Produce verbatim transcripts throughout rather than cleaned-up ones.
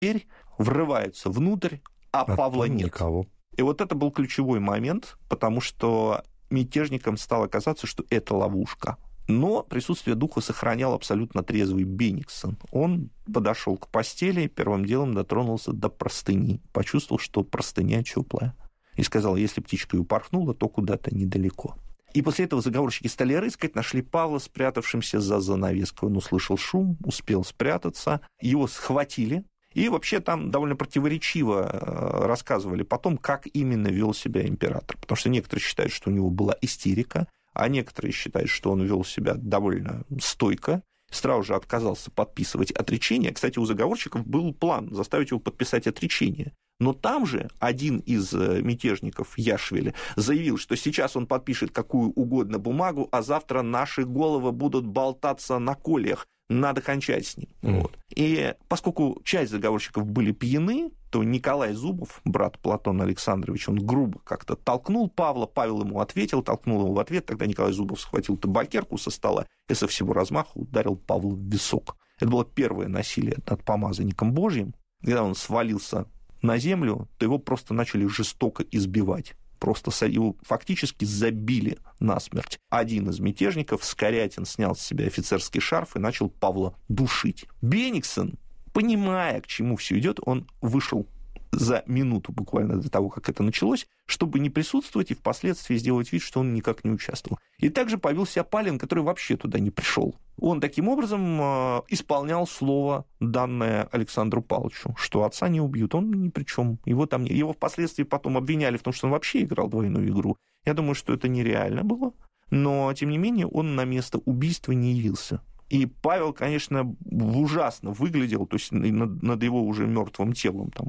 дверь, врываются внутрь, а, а Павла нет. Никого. И вот это был ключевой момент, потому что мятежникам стало казаться, что это ловушка. Но присутствие духа сохранял абсолютно трезвый Бениксон. Он подошел к постели, первым делом дотронулся до простыни, почувствовал, что простыня теплая, и сказал, если птичка и упорхнула, то куда-то недалеко. И после этого заговорщики стали рыскать, нашли Павла, спрятавшимся за занавеской. Он услышал шум, успел спрятаться, его схватили. И вообще там довольно противоречиво рассказывали потом, как именно вел себя император. Потому что некоторые считают, что у него была истерика, а некоторые считают, что он вел себя довольно стойко, сразу же отказался подписывать отречение. Кстати, у заговорщиков был план заставить его подписать отречение. Но там же один из мятежников, Яшвили, заявил, что сейчас он подпишет какую угодно бумагу, а завтра наши головы будут болтаться на кольях. Надо кончать с ним. Mm. Вот. И поскольку часть заговорщиков были пьяны, то Николай Зубов, брат Платона Александровича, он грубо как-то толкнул Павла, Павел ему ответил, толкнул его в ответ, тогда Николай Зубов схватил табакерку со стола и со всего размаха ударил Павла в висок. Это было первое насилие над помазанником Божьим. Когда он свалился на землю, то его просто начали жестоко избивать. Просто его фактически забили насмерть. Один из мятежников, Скорягин, снял с себя офицерский шарф и начал Павла душить. Бениксон, понимая, к чему все идет, он вышел за минуту буквально до того, как это началось, чтобы не присутствовать и впоследствии сделать вид, что он никак не участвовал. И также повел себя Палин, который вообще туда не пришел. Он таким образом исполнял слово, данное Александру Павловичу, что отца не убьют, он ни при чем. Его, там, его впоследствии потом обвиняли в том, что он вообще играл двойную игру. Я думаю, что это нереально было, но, тем не менее, он на место убийства не явился. И Павел, конечно, ужасно выглядел, то есть над, над его уже мертвым телом там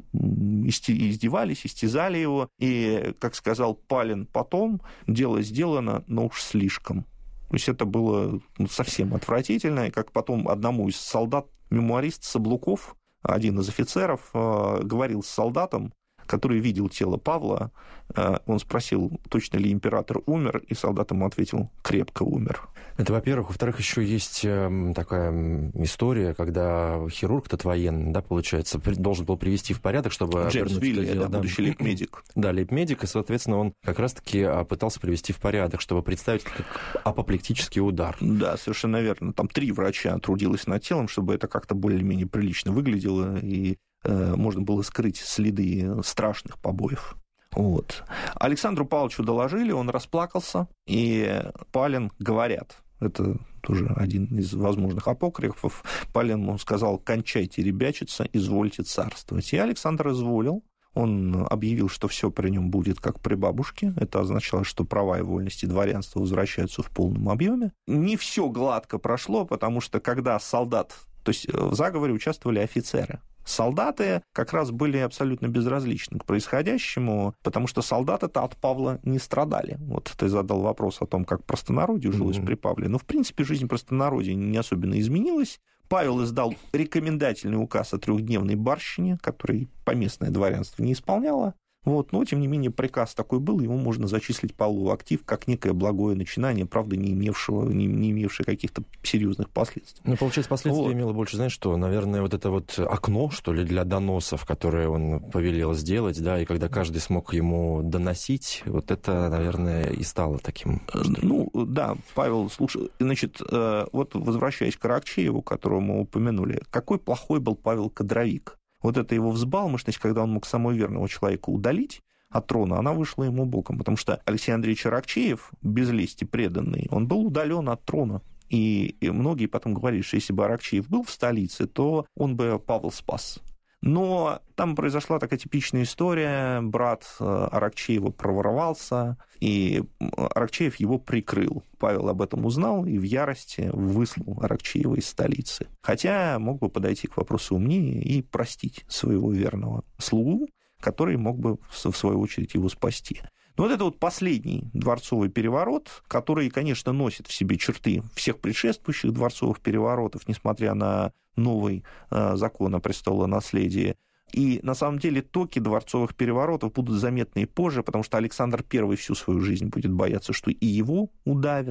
издевались, истязали его. И, как сказал Палин потом, дело сделано, но уж слишком. То есть это было совсем отвратительно. И как потом одному из солдат, мемуарист Саблуков, один из офицеров, говорил с солдатом, который видел тело Павла, он спросил, точно ли император умер, и солдат ему ответил, крепко умер. Это, во-первых. Во-вторых, еще есть такая история, когда хирург, тот военный, да, получается, должен был привести в порядок, чтобы... Джеймс Вилли, да, да, будущий лейб-медик. Да, лейб-медик, и, соответственно, он как раз-таки пытался привести в порядок, чтобы представить как апоплектический удар. Да, совершенно верно. Там три врача трудилось над телом, чтобы это как-то более-менее прилично выглядело, и можно было скрыть следы страшных побоев. Вот. Александру Павловичу доложили, он расплакался, и Палин, говорят, это тоже один из возможных апокрифов, Палин ему сказал, кончайте ребячиться, извольте царствовать. И Александр изволил. Он объявил, что все при нем будет как при бабушке. Это означало, что права и вольности дворянства возвращаются в полном объеме. Не все гладко прошло, потому что когда солдат, то есть в заговоре участвовали офицеры, солдаты как раз были абсолютно безразличны к происходящему, потому что солдаты-то от Павла не страдали. Вот ты задал вопрос о том, как простонародью жилось mm-hmm. при Павле. Но, в принципе, жизнь простонародья не особенно изменилась. Павел издал рекомендательный указ о трехдневной барщине, который поместное дворянство не исполняло. Вот, но, тем не менее, приказ такой был, ему можно зачислить Павлу в актив как некое благое начинание, правда, не имевшего, не, не имевшее каких-то серьезных последствий. Ну, получается, последствия вот. имело больше, знаешь, что, наверное, вот это вот окно, что ли, для доносов, которое он повелел сделать, да, и когда каждый смог ему доносить, вот это, наверное, и стало таким. Ну, да, Павел, слушай, значит, вот возвращаясь к Аракчееву, которого мы упомянули, какой плохой был Павел Кадровик. Вот эта его взбалмошность, когда он мог самого верного человека удалить от трона, она вышла ему боком, потому что Алексей Андреевич Аракчеев, без лести преданный, он был удален от трона. И многие потом говорили, что если бы Аракчеев был в столице, то он бы Павла спас. Но там произошла такая типичная история, брат Аракчеева проворовался, и Аракчеев его прикрыл. Павел об этом узнал и в ярости выслал Аракчеева из столицы. Хотя мог бы подойти к вопросу умнее и простить своего верного слугу, который мог бы, в свою очередь, его спасти. Но вот это вот последний дворцовый переворот, который, конечно, носит в себе черты всех предшествующих дворцовых переворотов, несмотря на новый э, закон о престолонаследии. И, на самом деле, токи дворцовых переворотов будут заметны и позже, потому что Александр Первый всю свою жизнь будет бояться, что и его удавят,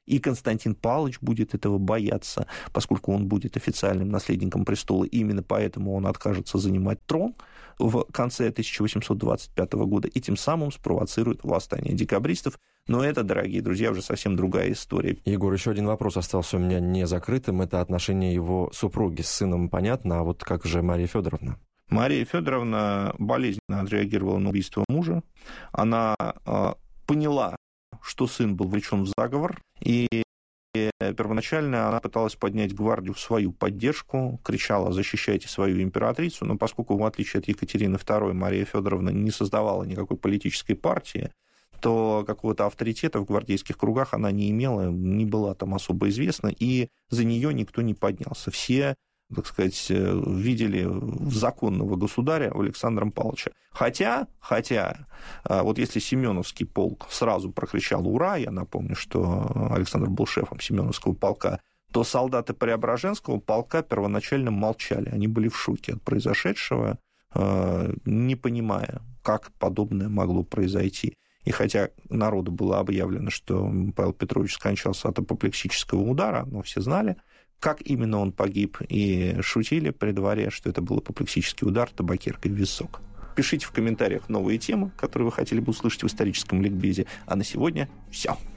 И Константин Павлович будет этого бояться, поскольку он будет официальным наследником престола. Именно поэтому он откажется занимать трон в конце тысяча восемьсот двадцать пятого года и тем самым спровоцирует восстание декабристов. Но это, дорогие друзья, уже совсем другая история. Егор, еще один вопрос остался у меня не закрытым. Это отношение его супруги с сыном, понятно, а вот как же Мария Федоровна? Мария Федоровна болезненно отреагировала на убийство мужа. Она э, поняла, что сын был вовлечен в заговор, и первоначально она пыталась поднять гвардию в свою поддержку, кричала: «Защищайте свою императрицу», но поскольку, в отличие от Екатерины второй, Мария Федоровна не создавала никакой политической партии, то какого-то авторитета в гвардейских кругах она не имела, не была там особо известна, и за нее никто не поднялся. Все, так сказать, видели законного государя Александра Павловича. Хотя, хотя, вот если Семеновский полк сразу прокричал «Ура!», я напомню, что Александр был шефом Семеновского полка, то солдаты Преображенского полка первоначально молчали. Они были в шоке от произошедшего, не понимая, как подобное могло произойти. И хотя народу было объявлено, что Павел Петрович скончался от апоплексического удара, но все знали, как именно он погиб, и шутили при дворе, что это был апоплексический удар табакеркой в висок. Пишите в комментариях новые темы, которые вы хотели бы услышать в историческом ликбезе. А на сегодня все.